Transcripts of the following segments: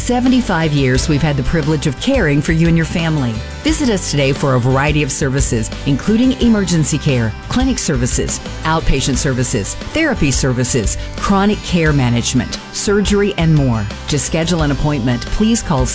75 years we've had the privilege of caring for you and your family. Visit us today for a variety of services, including emergency care, clinic services, outpatient services, therapy services, chronic care management, surgery, and more. To schedule an appointment, please call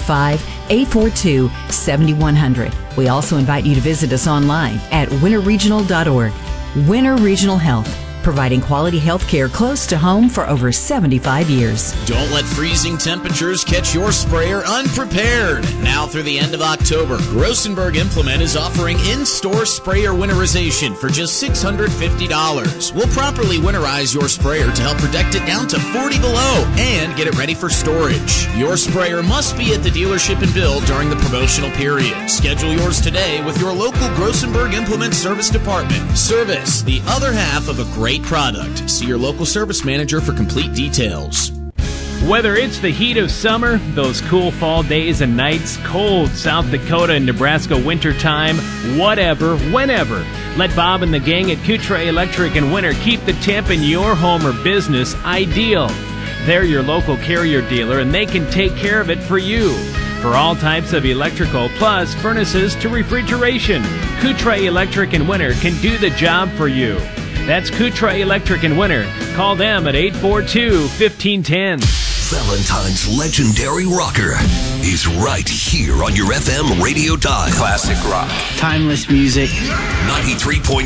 605-842-7100. We also invite you to visit us online at winterregional.org. Winter Regional Health, providing quality health care close to home for over 75 years. Don't let freezing temperatures catch your sprayer unprepared. Now through the end of October, Grossenberg Implement is offering in-store sprayer winterization for just $650. We'll properly winterize your sprayer to help protect it down to 40 below and get it ready for storage. Your sprayer must be at the dealership and build during the promotional period. Schedule yours today with your local Grossenberg Implement Service Department. Service, the other half of a great product. See your local service manager for complete details. Whether it's the heat of summer, those cool fall days and nights, cold South Dakota and Nebraska wintertime, whatever, whenever, let Bob and the gang at Coutre Electric and Winter keep the temp in your home or business ideal. They're your local Carrier dealer and they can take care of it for you. For all types of electrical, plus furnaces to refrigeration, Coutre Electric and Winter can do the job for you. That's Coutre Electric and Winter. Call them at 842-1510. Valentine's legendary rocker is right here on your FM radio dial. Classic rock. Timeless music. 93.3